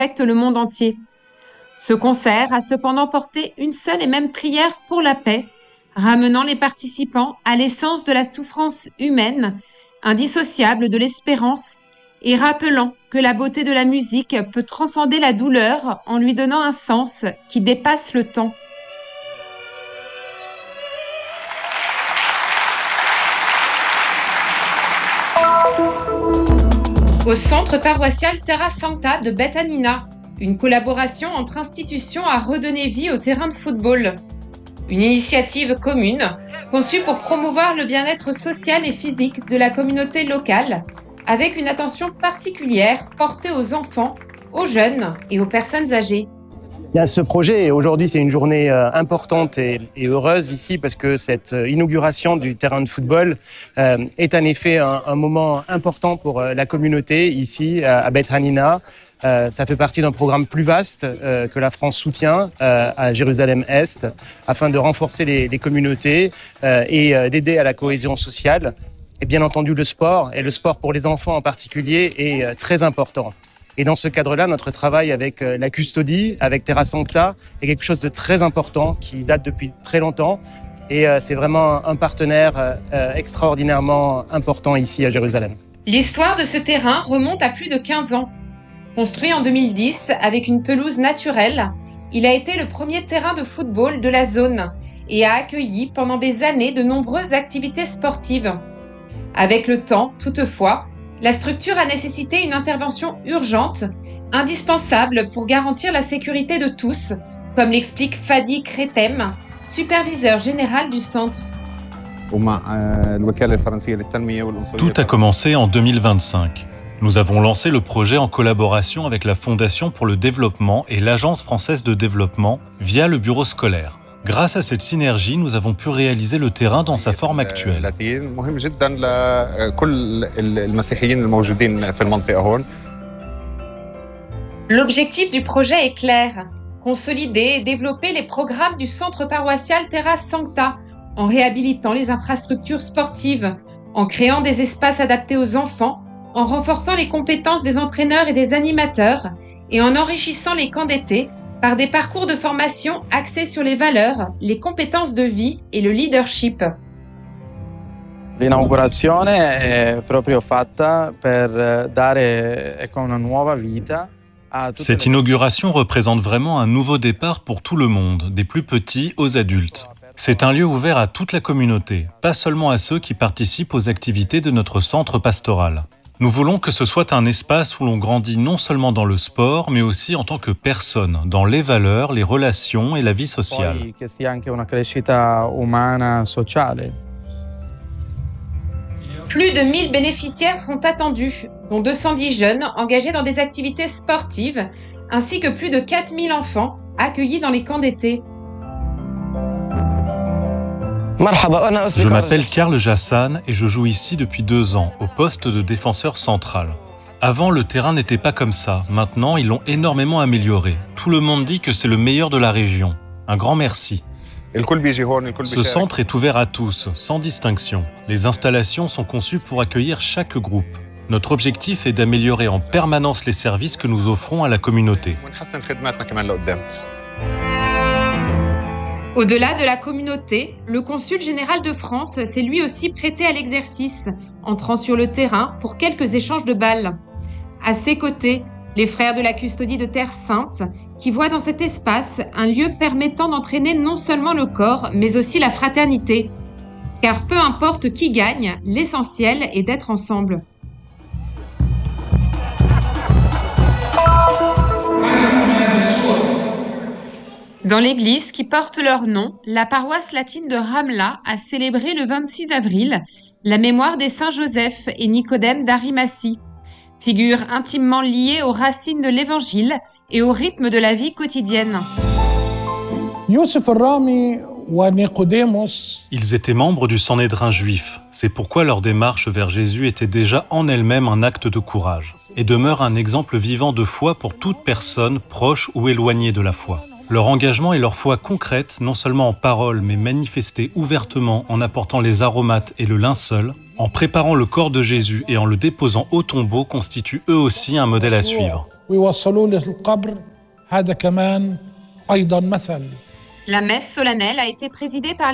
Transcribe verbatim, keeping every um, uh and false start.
respecte le monde entier. Ce concert a cependant porté une seule et même prière pour la paix, ramenant les participants à l'essence de la souffrance humaine, indissociable de l'espérance, et rappelant que la beauté de la musique peut transcender la douleur en lui donnant un sens qui dépasse le temps. Au centre paroissial Terra Sancta de Beth Hanina, une collaboration entre institutions a redonné vie au terrain de football. Une initiative commune conçue pour promouvoir le bien-être social et physique de la communauté locale, avec une attention particulière portée aux enfants, aux jeunes et aux personnes âgées. Il y a ce projet et aujourd'hui c'est une journée importante et, et heureuse ici parce que cette inauguration du terrain de football euh, est en effet un, un moment important pour la communauté ici à Beth Hanina. Euh, ça fait partie d'un programme plus vaste euh, que la France soutient euh, à Jérusalem-Est afin de renforcer les, les communautés euh, et euh, d'aider à la cohésion sociale. Et bien entendu le sport, et le sport pour les enfants en particulier, est euh, très important. Et dans ce cadre-là, notre travail avec la custodie, avec Terra Sancta, est quelque chose de très important qui date depuis très longtemps. Et c'est vraiment un partenaire extraordinairement important ici à Jérusalem. L'histoire de ce terrain remonte à plus de quinze ans. Construit en deux mille dix avec une pelouse naturelle, il a été le premier terrain de football de la zone et a accueilli pendant des années de nombreuses activités sportives. Avec le temps, toutefois, la structure a nécessité une intervention urgente, indispensable pour garantir la sécurité de tous, comme l'explique Fadi Kretem, superviseur général du centre. Tout a commencé en deux mille vingt-cinq. Nous avons lancé le projet en collaboration avec la Fondation pour le développement et l'Agence française de développement via le bureau scolaire. Grâce à cette synergie, nous avons pu réaliser le terrain dans sa forme actuelle. L'objectif du projet est clair, consolider et développer les programmes du centre paroissial Terra Sancta en réhabilitant les infrastructures sportives, en créant des espaces adaptés aux enfants, en renforçant les compétences des entraîneurs et des animateurs et en enrichissant les camps d'été par des parcours de formation axés sur les valeurs, les compétences de vie et le leadership. L'inaugurazione è proprio fatta per dare una nuova vita. Cette inauguration représente vraiment un nouveau départ pour tout le monde, des plus petits aux adultes. C'est un lieu ouvert à toute la communauté, pas seulement à ceux qui participent aux activités de notre centre pastoral. Nous voulons que ce soit un espace où l'on grandit non seulement dans le sport, mais aussi en tant que personne, dans les valeurs, les relations et la vie sociale. Plus de mille bénéficiaires sont attendus, dont deux cent dix jeunes engagés dans des activités sportives, ainsi que plus de quatre mille enfants accueillis dans les camps d'été. Je m'appelle Karl Jassan et je joue ici depuis deux ans, au poste de défenseur central. Avant, le terrain n'était pas comme ça. Maintenant, ils l'ont énormément amélioré. Tout le monde dit que c'est le meilleur de la région. Un grand merci. Ce centre est ouvert à tous, sans distinction. Les installations sont conçues pour accueillir chaque groupe. Notre objectif est d'améliorer en permanence les services que nous offrons à la communauté. Au-delà de la communauté, le consul général de France s'est lui aussi prêté à l'exercice, entrant sur le terrain pour quelques échanges de balles. À ses côtés, les frères de la custodie de Terre Sainte, qui voient dans cet espace un lieu permettant d'entraîner non seulement le corps, mais aussi la fraternité. Car peu importe qui gagne, l'essentiel est d'être ensemble. Dans l'église qui porte leur nom, la paroisse latine de Ramla a célébré le vingt-six avril la mémoire des saints Joseph et Nicodème d'Arimathie, figures intimement liées aux racines de l'Évangile et au rythme de la vie quotidienne. Ils étaient membres du Sanhédrin juif. C'est pourquoi leur démarche vers Jésus était déjà en elle-même un acte de courage et demeure un exemple vivant de foi pour toute personne proche ou éloignée de la foi. Leur engagement et leur foi concrète, non seulement en parole, mais manifestée ouvertement en apportant les aromates et le linceul, en préparant le corps de Jésus et en le déposant au tombeau, constituent eux aussi un modèle à suivre. ويوصلوه للقبر هذا كمان أيضا مثل. La messe solennelle a été présidée par